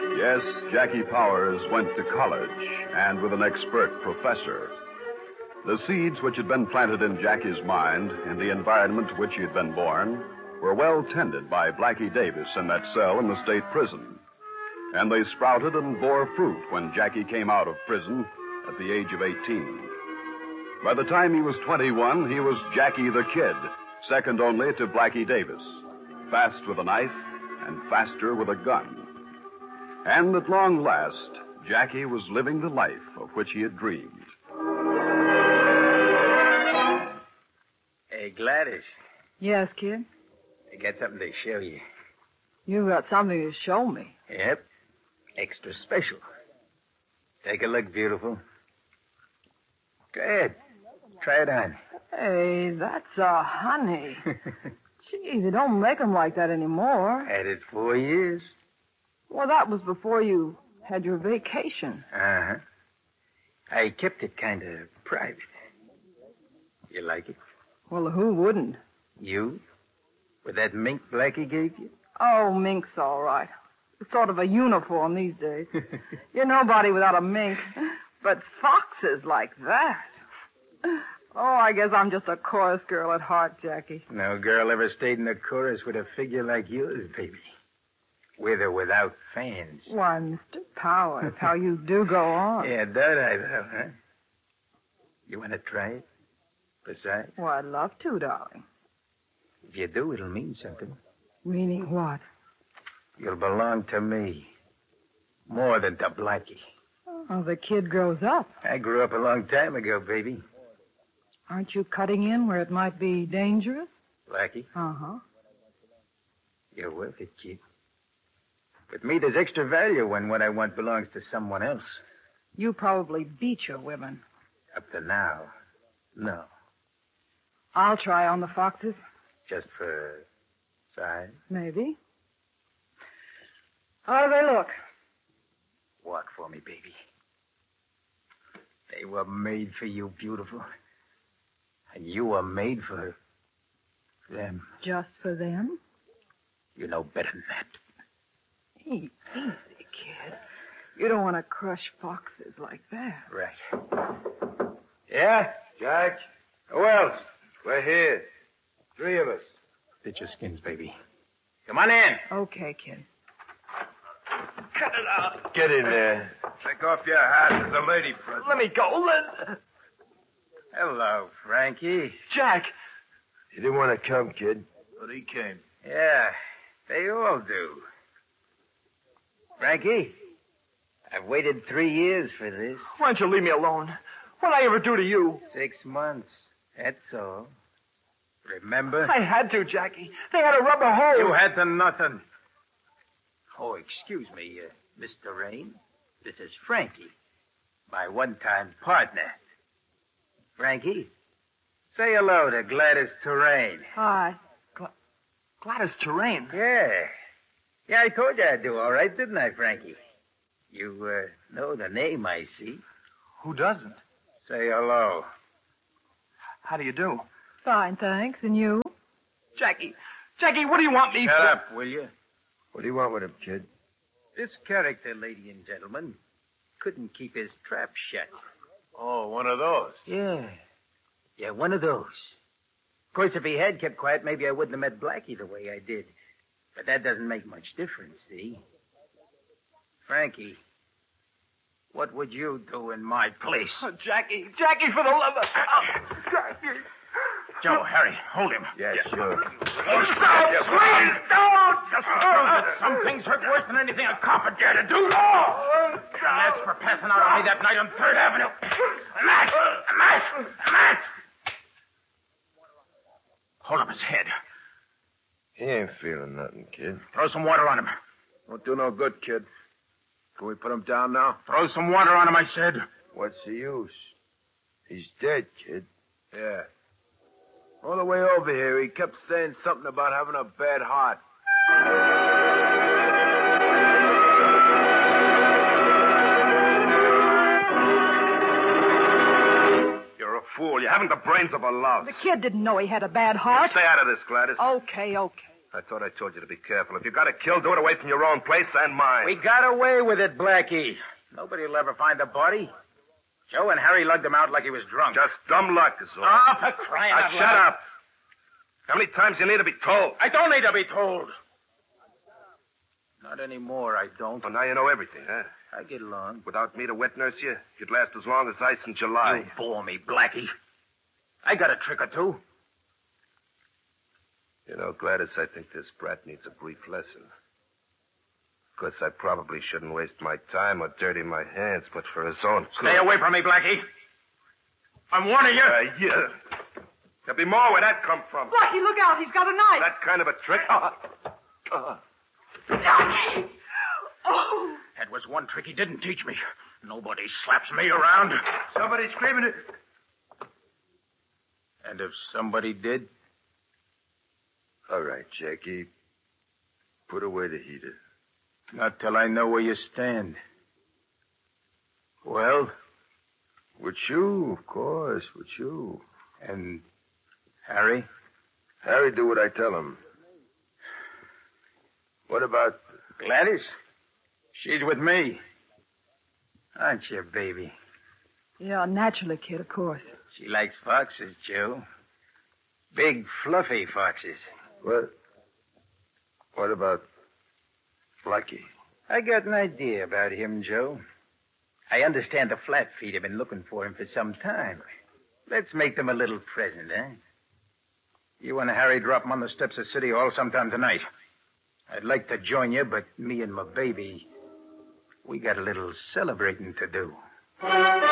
Yes, Jackie Powers went to college, and with an expert professor. The seeds which had been planted in Jackie's mind, in the environment to which he had been born, were well tended by Blackie Davis in that cell in the state prison. And they sprouted and bore fruit when Jackie came out of prison at the age of 18. By the time he was 21, he was Jackie the Kid, second only to Blackie Davis, fast with a knife and faster with a gun. And at long last, Jackie was living the life of which he had dreamed. Hey, Gladys, Yes, kid? I got something to show you. You got something to show me. Yep, extra special. Take a look, beautiful. Go ahead, try it on. Hey, that's a honey. Gee, they don't make 'em like that anymore. Had it 4 years. Well, that was before you had your vacation. Uh-huh. I kept it kind of private. You like it? Well, who wouldn't? You? With that mink Blackie gave you? Oh, mink's all right. It's sort of a uniform these days. You're nobody without a mink. But foxes like that. Oh, I guess I'm just a chorus girl at heart, Jackie. No girl ever stayed in a chorus with a figure like yours, baby. With or without fans. Why, Mr. Powers, how you do go on. Yeah, that I will, huh? You want to try it? Besides? Well, I'd love to, darling. If you do, it'll mean something. Meaning what? You'll belong to me. More than to Blackie. Oh, the kid grows up. I grew up a long time ago, baby. Aren't you cutting in where it might be dangerous? Blackie, Uh-huh. you're worth it, kid. With me, there's extra value when what I want belongs to someone else. You probably beat your women. Up to now, no. I'll try on the foxes. Just for size. Maybe. How do they look? Walk for me, baby. They were made for you, beautiful. And you were made for them. Just for them? You know better than that. Easy, kid. You don't want to crush foxes like that. Right. Yeah, Jack? Who else? We're here. 3 of us. Stitch your skins, baby. Come on in. Okay, kid. Cut it out. Get in there. Take off your hat. There's a lady present. Let me go. Hello, Frankie. Jack. You didn't want to come, kid. But he came. Yeah, they all do. Frankie, I've waited 3 years for this. Why don't you leave me alone? What'd I ever do to you? 6 months, that's all. Remember? I had to, Jackie. They had a rubber hose. You had to nothing. Oh, excuse me, Mr. Rain. This is Frankie, my one-time partner. Frankie, say hello to Gladys Terrain. Hi. Gladys Terrain. Yeah. Yeah, I told you I'd do all right, didn't I, Frankie? You, know the name, I see. Who doesn't? Say hello. How do you do? Fine, thanks. And you? Jackie, what do you want me Shut for? up, will you? What do you want with him, kid? This character, lady and gentlemen, couldn't keep his trap shut. Oh, one of those. Yeah. Yeah, one of those. Of course, if he had kept quiet, maybe I wouldn't have met Blackie the way I did. But that doesn't make much difference, see? Frankie, what would you do in my place? Oh, Jackie, for the love of... Oh, Jackie. Joe, Harry, hold him. Yeah, sure. Oh, stop! Please don't! Just suppose that some things hurt worse than anything a cop would dare to do. And that's for passing out on me that night on 3rd Avenue. A match! A match! A match! Hold up his head. He ain't feeling nothing, kid. Throw some water on him. Won't do no good, kid. Can we put him down now? Throw some water on him, I said. What's the use? He's dead, kid. Yeah. All the way over here, he kept saying something about having a bad heart. You're a fool. You haven't the brains of a louse. The kid didn't know he had a bad heart. Stay out of this, Gladys. Okay. I thought I told you to be careful. If you got to kill, do it away from your own place and mine. We got away with it, Blackie. Nobody will ever find the body. Joe and Harry lugged him out like he was drunk. Just dumb luck is all. Oh, for crying out Shut loud. up. How many times do you need to be told? I don't need to be told. Not anymore, I don't. Well, now you know everything, huh? I get along. Without me to wet nurse you, you'd last as long as ice in July. You bore me, Blackie. I got a trick or two. You know, Gladys, I think this brat needs a brief lesson. Of course, I probably shouldn't waste my time or dirty my hands, but for his own good. Stay away from me, Blackie. I'm warning you. Yeah. There'll be more where that come from. Blackie, look out. He's got a knife. That kind of a trick? Blackie! Oh! That was one trick he didn't teach me. Nobody slaps me around. Somebody's screaming it. And if somebody did? All right, Jackie. Put away the heater. Not till I know where you stand. Well? With you, of course, with you. And Harry? Harry, do what I tell him. What about... Gladys? She's with me. Aren't you, baby? Yeah, naturally, kid, of course. She likes foxes, Joe. Big, fluffy foxes. What about Blackie? I got an idea about him, Joe. I understand the Flatfeet have been looking for him for some time. Let's make them a little present, eh? You and Harry drop him on the steps of City Hall sometime tonight. I'd like to join you, but me and my baby, we got a little celebrating to do.